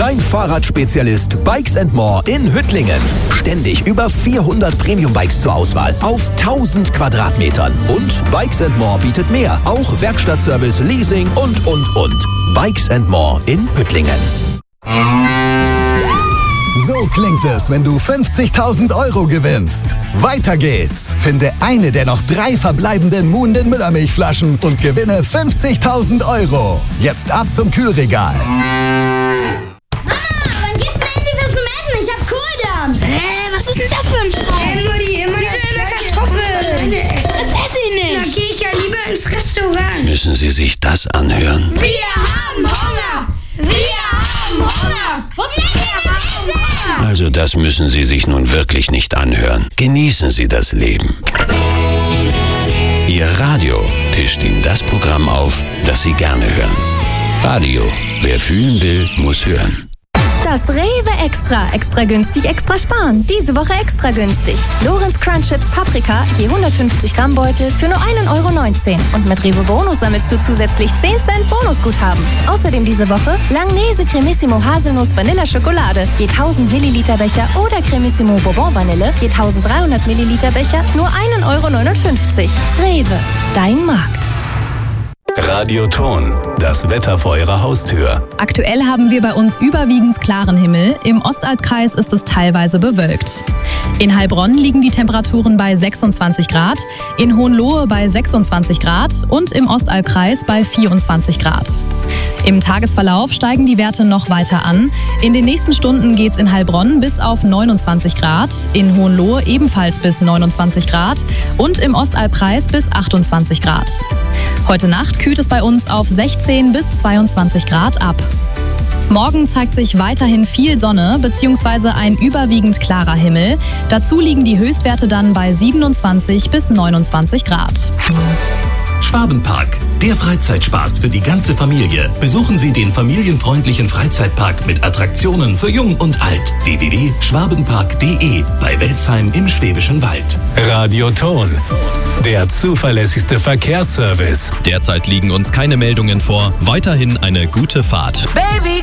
Dein Fahrradspezialist Bikes & More in Hüttlingen. Ständig über 400 Premium-Bikes zur Auswahl auf 1000 Quadratmetern. Und Bikes & More bietet mehr, auch Werkstattservice, Leasing und. Bikes & More in Hüttlingen. So klingt es, wenn du 50.000 Euro gewinnst. Weiter geht's. Finde eine der noch 3 verbleibenden Moon den Müllermilchflaschen und gewinne 50.000 Euro. Jetzt ab zum Kühlregal. Mama, wann gibt's denn endlich was zum Essen? Ich hab Kohldampf. Was ist denn das für ein Scheiß? Mutti, immer dieselbe Kartoffel. Das esse ich Da nicht. gehe ich ja lieber ins Restaurant. Müssen Sie sich das anhören? Wir haben Hunger. Wir haben Hunger. Wo bleibt denn das Essen? Also das müssen Sie sich nun wirklich nicht anhören. Genießen Sie das Leben. Ihr Radio tischt Ihnen das Programm auf, das Sie gerne hören. Radio. Wer fühlen will, muss hören. Das Rewe Extra günstig, extra sparen. Diese Woche extra günstig. Lorenz Crunch Chips Paprika, je 150 Gramm Beutel für nur 1,19 €. Und mit Rewe Bonus sammelst du zusätzlich 10 Cent Bonusguthaben. Außerdem diese Woche Langnese Cremissimo Haselnuss Vanilla Schokolade, je 1000 Milliliter Becher oder Cremissimo Bourbon Vanille, je 1300 Milliliter Becher, nur 1,59 €. Rewe, dein Markt. Radioton, das Wetter vor Ihrer Haustür. Aktuell haben wir bei uns überwiegend klaren Himmel. Im Ostalbkreis ist es teilweise bewölkt. In Heilbronn liegen die Temperaturen bei 26 Grad, in Hohenlohe bei 26 Grad und im Ostalbkreis bei 24 Grad. Im Tagesverlauf steigen die Werte noch weiter an. In den nächsten Stunden geht's in Heilbronn bis auf 29 Grad, in Hohenlohe ebenfalls bis 29 Grad und im Ostalbkreis bis 28 Grad. Heute Nacht kühlt es bei uns auf 16 bis 22 Grad ab. Morgen zeigt sich weiterhin viel Sonne bzw. ein überwiegend klarer Himmel. Dazu liegen die Höchstwerte dann bei 27 bis 29 Grad. Schwabenpark, der Freizeitspaß für die ganze Familie. Besuchen Sie den familienfreundlichen Freizeitpark mit Attraktionen für Jung und Alt. www.schwabenpark.de bei Welzheim im Schwäbischen Wald. Radioton, der zuverlässigste Verkehrsservice. Derzeit liegen uns keine Meldungen vor. Weiterhin eine gute Fahrt. Baby,